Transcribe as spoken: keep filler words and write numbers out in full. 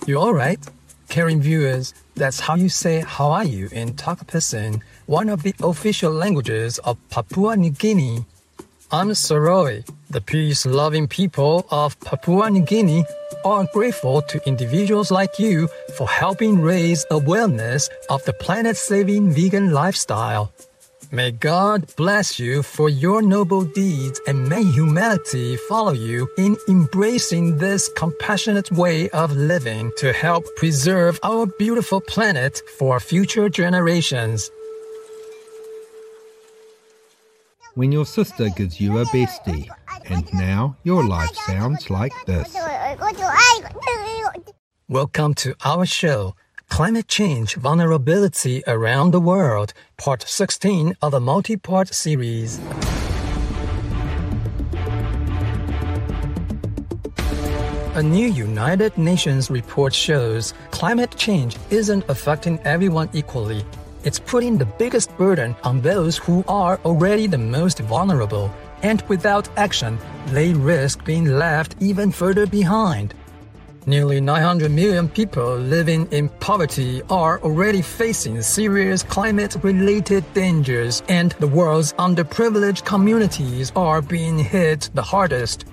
You alright? Caring viewers, that's how you say how are you in Takapissing, one of the official languages of Papua New Guinea. I'm Soroi. The peace-loving people of Papua New Guinea are grateful to individuals like you for helping raise awareness of the planet-saving vegan lifestyle. May God bless you for your noble deeds and may humanity follow you in embracing this compassionate way of living to help preserve our beautiful planet for future generations. When your sister gives you a bestie, and now your life sounds like this. Welcome to our show, Climate Change Vulnerability Around the World, Part sixteen of a multi-part series. A new United Nations report shows climate change isn't affecting everyone equally. It's putting the biggest burden on those who are already the most vulnerable, and without action, they risk being left even further behind. Nearly nine hundred million people living in poverty are already facing serious climate-related dangers, and the world's underprivileged communities are being hit the hardest.